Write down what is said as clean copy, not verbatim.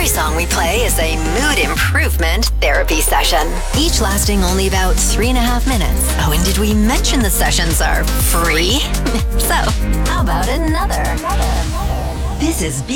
Every song we play is a mood improvement therapy session, each lasting only about 3.5 minutes. Oh, and did we mention the sessions are free? So, how about another? This is